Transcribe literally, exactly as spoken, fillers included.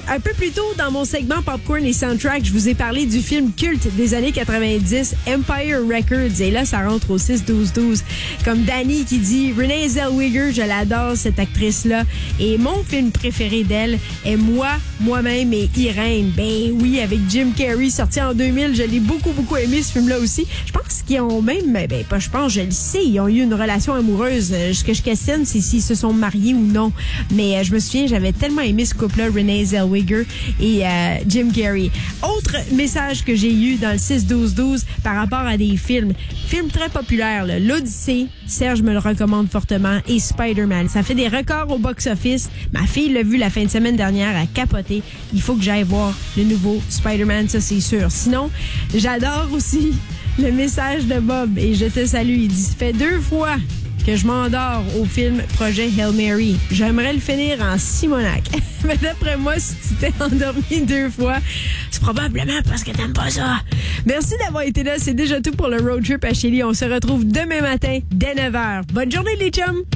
un peu plus tôt, dans mon segment Popcorn et Soundtrack, je vous ai parlé du film culte des années quatre-vingt-dix, Empire Records. Et là, ça rentre au six douze douze. Comme Danny qui dit, Renée Zellweger, je l'adore, cette actrice-là. Et mon film préféré d'elle est Moi, moi-même et Irène. Ben oui, avec Jim Carrey, sorti en deux mille. Je l'ai beaucoup, beaucoup aimé, ce film-là aussi. Je pense qu'ils ont même, ben pas je pense, je le sais, ils ont eu une relation amoureuse. Ce que je questionne, c'est s'ils se sont mariés ou non. Mais euh, je me souviens, j'avais tellement aimé ce couple-là, Renée Zellweger et euh, Jim Carrey. Autre message que j'ai eu dans le six douze douze par rapport à des films. Films très populaires, là. L'Odyssée, Serge me le recommande fortement, et Spider-Man. Ça fait des records au box-office. Ma fille l'a vu la fin de semaine dernière, à capoter. Il faut que j'aille voir le nouveau Spider-Man, ça c'est sûr. Sinon, j'adore aussi le message de Bob, et je te salue. Il dit, ça fait deux fois que je m'endors au film Projet Hail Mary. J'aimerais le finir en Simonac. Mais d'après moi, si tu t'es endormi deux fois, c'est probablement parce que t'aimes pas ça. Merci d'avoir été là. C'est déjà tout pour le road trip à Chili. On se retrouve demain matin dès neuf heures. Bonne journée les chums!